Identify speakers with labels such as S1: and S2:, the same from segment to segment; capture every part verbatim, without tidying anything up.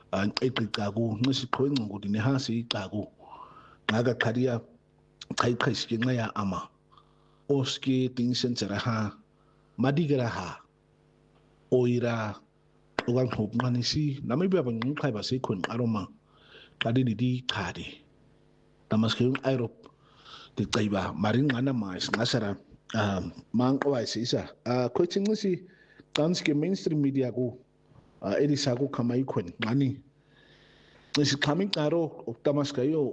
S1: eqiqaku ngisiqhwenqa ukuthi nehasi iqaku ngaga qadia kai kai skinga ya ama oski ting sensera ha madigera ha oira ugang hopnganisi namibia bang kai ba sekon aroma kadi di kadi tamaskung aerop di kaiba maring ana mais ngasara mang oi sisa coaching si tanske mainstream media ko edisa ko kamai kon ngani is coming aro tamaskayo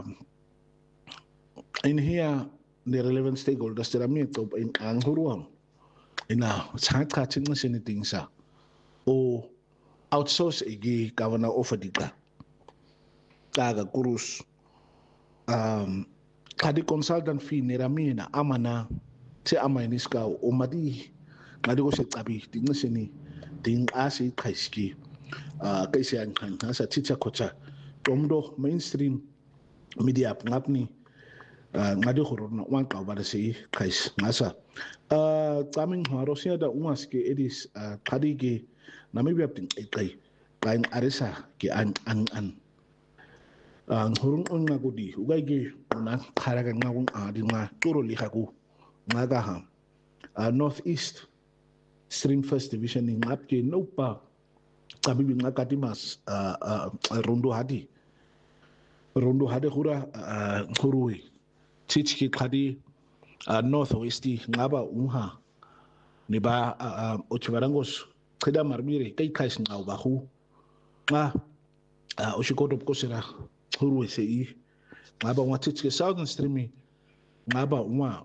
S1: in here the relevant stakeholders that are me to in anghuruang ina chat catching anything sa o outsource igi kawana offer dika kaga kurus um kadi consultant fee neramina amana te amaniska o madi ngadi ko secabi tingiseni ting asi kaiski uh kaisi an kan sa teacher kocha tomdo mainstream media ngapni ngadi khorona wan ka ba se kais ngasa uh tsaming harosia da umaske edis kadi ke namibia tin kai kain arisa ke an an an ang hurung on ngagudi ugai ge na kharaga ngagung adi nga turo lihaku ngaga ha northeast stream first division in apke nopa kabibi ngakatimas rondo hadi rondo hadi hura khurui chichki khadi northwest ngaba unha ni ba ochivarangos khida marmire kai kais ngau ba hu nga oshikoto kosera hurui sei ngaba ngatichki southern stream ngaba unha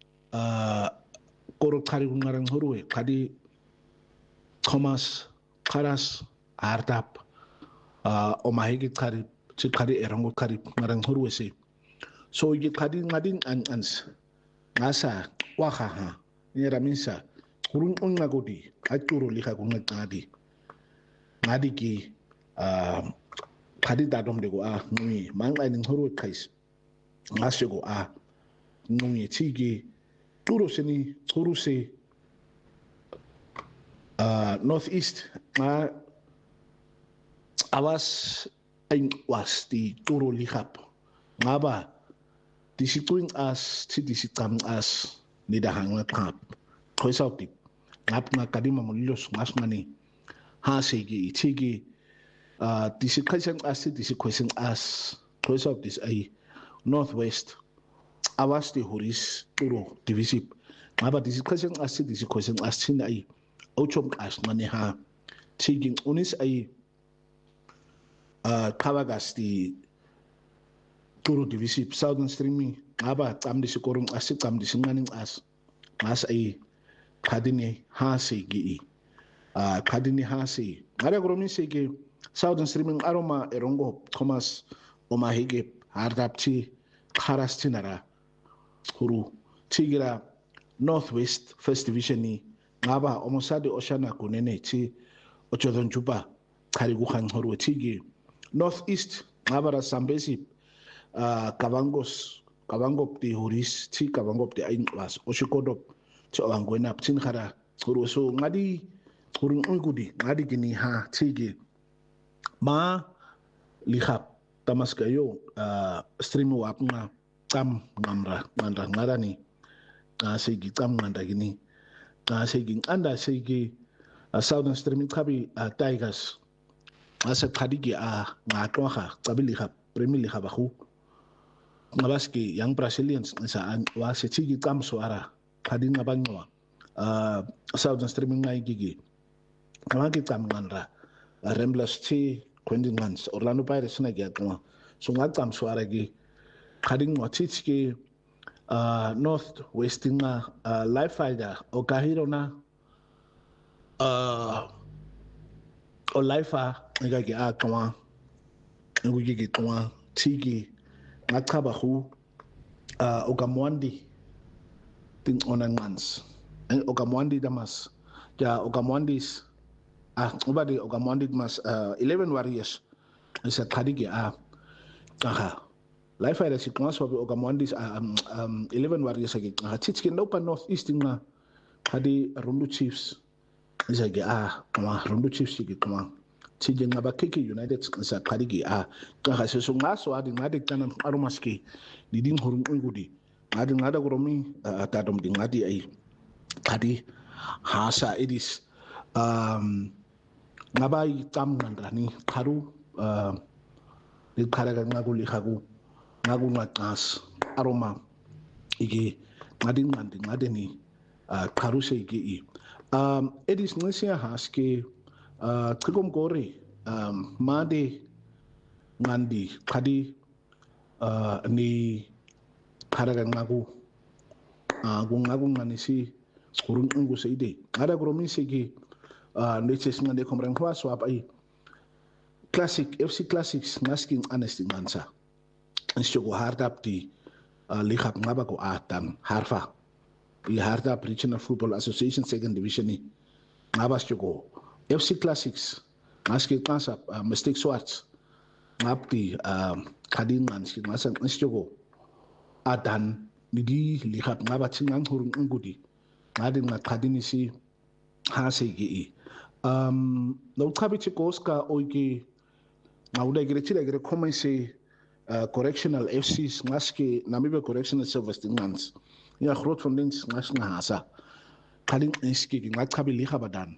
S1: koro khari ngarang hurui khadi Thomas Karas Ardap o mahigi khari chikhari erango khari ngarang hurui sei so ye khadi ngading an ans ngasa waha ha ni raminsa kurun unga godi aturo liha kunga ngadi ngadi ki khadi dadom de go a ngi mangai ning hurui kais ngase go a ngi chigi turo seni turo se uh northeast uh, awas ein was di turo lihap ngaba disituing as ti disicam as ni dahang ngap khoisau tip ngap nga kadima mulilos ngas ngani ha segi itigi uh disikhaisang as ti disikhaisang as khoisau this ai northwest awas di horis turo divisip ngaba disikhaisang as ti disikhaisang as tin ai ochom as ngani ha tiging unis ai uh kawagas di turo divisip southern streaming ngaba camdi sikorung as camdi singaning as mas ai kadini hasi gi uh kadini hasi ngara gromi sege southern streaming aroma erongo Thomas omahige hardapchi kharastinara huru tigira northwest first division ni ngaba omosade oshana kunene chi ochodon juba khari ku khang huru tigi northeast ngaba ra sambesi uh kabangos kabangop di horis ti kabangop di ain was oshikodop ti wangwena ptin khara huru so ngadi hurung ungudi ngadi gini ha tigi ma lihap tamaskayo uh stream wa apna tam ngamra ngandra ngarani ka segi tam nganda gini ka segi anda segi southern stream kabi tigers asa khadigi a ngatwa qabili khap premier khaba khu ngabaski young brazilians sa wa sechigi tam soara khadi ngabangwa uh southern streaming ngai gigi ngamaki tam ngandra ramblers chi twenty months orlando pirates na gyatwa so ngatam soara gi khadi ngwatiki uh north westinga uh life fighter o kahiro na uh o life nga gi akwa ngugi gi twa tiki ngachaba khu uh okamwandi tin onangans okamwandi damas ja okamwandis ah ubadi okamwandi mas uh, eleven warriors isa khadigi a aha life fighter si kwas wabi okamwandis um, um eleven warriors agi ah titski nopa northeast nga khadi rundu chiefs isa gi ah kama rundu chiefs gi kama tije ngaba K K United sa qadigi a ka se so ngaso adi ngade kana arumaski di ding horung ngudi ngade ngada gromi ta dom di ngadi ai qadi hasa edis um ngaba i tam ngandani qaru uh di qaraga ngaguli khagu ngagu ngaqas aroma iki ngadi ngandi ngade ni qaru se iki um edis ngesia haske uh qikom gore um made ngandi qadi uh ni qaraga ngagu uh ngagu nganisi kurun ungu seide ada gromi segi uh neches ngande komrang kwa swap ai classic F C Classics ngasking honesty ngansa istogo hard up di uh, lihat ngaba ko atan harfa i hard up Regional Football Association second division ni ngaba istogo F C Classics ngasking kansa uh, mistake swarts ngapti um kadin nganski ngasa istogo adan nigi lihat ngaba tingang hurung ngudi ngade ngaqadini si hasegi um no tabiti koska oike ngawuda gire chira gire commence uh, correctional F Cs ngaske Namibia Correctional Service ngans ya groot van dings ngas ngahasa kading iski ngaqabi liga badan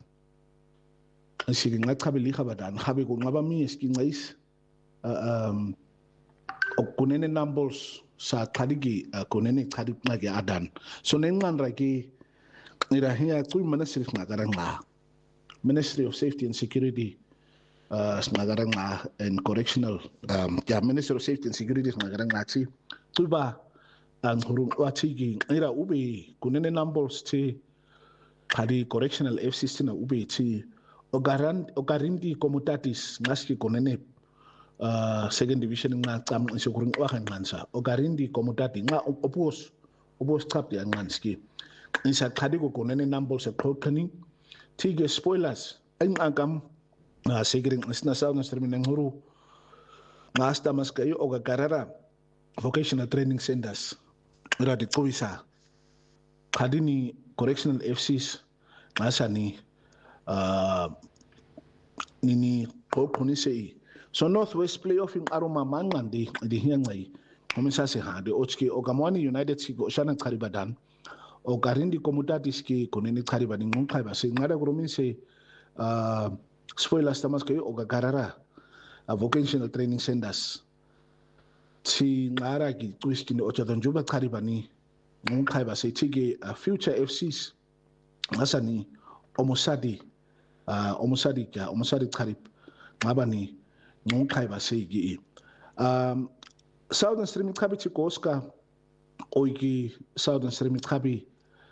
S1: iski ngaqabi liga badan habe ko ngaba mi iski ngais um okunene numbers sa kadigi kunene kadik ngage adan so nengan raki Nirahia tui Ministry of Nagaranga, Ministry of Safety and Security, uh, Nagaranga and Correctional, um, yeah, Ministry of Safety and Security Nagaranga, chi, tuba, ang hurung watigi, nira ube, kunene numbers chi, kadi Correctional F C na ube chi, ogaran, ogarindi komutatis, ngaski kunene, uh, second division nga tam isokurung wakan ngansa, ogarindi komutati, nga opos, opos tap ya nganski. Isa kadiko konene numbers sa protani tige spoilers ang agam na sigring isna sa ng streaming huru ngasta mas kayo o gagarara vocational training centers radi ko isa kadini correctional F Cs ngasa ni uh nini proponi sei so Northwest playoff in aroma mangandi di hiyangai komisa se ha de ochki ogamwani United sigo shana karibadan o garindi komutatis ki koneni qariba ni ngqaiba se ngada gromise uh spoilers tamas kayo o gagarara a vocational training centers si ngara ki twiski ni ocha donjuba qariba ni ngqaiba se tige uh, future F Cs ngasani omusadi uh omusadi ka omusadi qarib ngabani ngqaiba se gi um Southern Stream Kabichi Koska oiki Southern Stream Kabi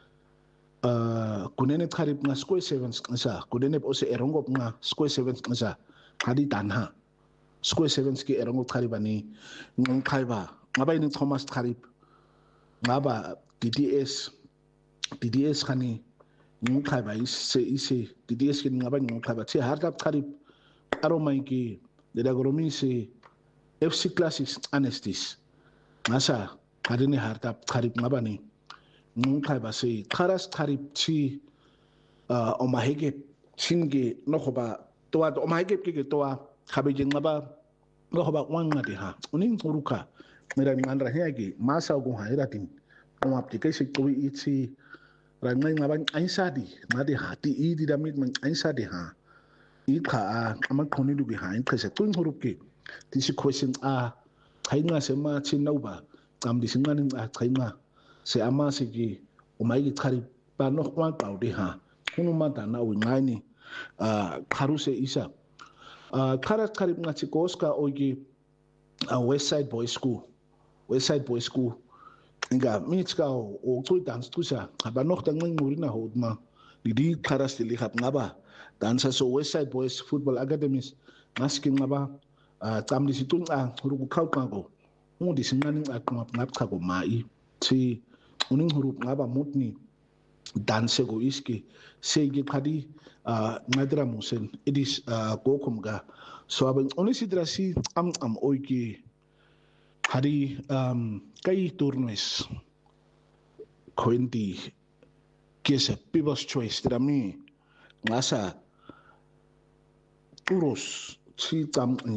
S1: uh kunene qarib nga square sevens ngasa kunene ose erongop nga square sevens ngasa khadi tanha square sevens ki erongop qaribani ngqaiba ngaba ini Thomas qarib ngaba D D S D D S khani ngqaiba ise ise D D S ki ngaba ngqaiba thi hardap qarib aromai ki dedagoromi se F C Classics anestis ngasa kadini hardap qarib ngabani ngqaiba se kharas qarib chi uh omahege chinge nohoba toa omahege ke toa khabeje ngaba nohoba wanga de ha uning uruka mera ngandra hege masa go hairatin om application to ichi rangai ngaba ainsadi ngade hati i di damit man ainsadi ha i kha ama khoni du bi ha in khase tun huruke this question a khainga sema chinauba am disingani a khainga se ama se gi umai qari pa no kwa taudi ha kunu mata na wingani a kharuse isa a khara qari ngati koska ogi a West Side Boys School West Side Boys School inga mitska o tui dance tusa aba noch tang ngurina hodma di di khara stili khat ngaba dansa so West Side Boys Football Academies masking ngaba a tamdi situng a ruku khau kago ngudi singani a ngap ngap khago mai ti uning huruf ngaba mutni danse go iski segi khadi uh, ngadra musen edis uh, gokum ga so abang onisi drasi am am oiki hari um, kai turnes twenty kiesa people's choice drami ngasa uros chi cam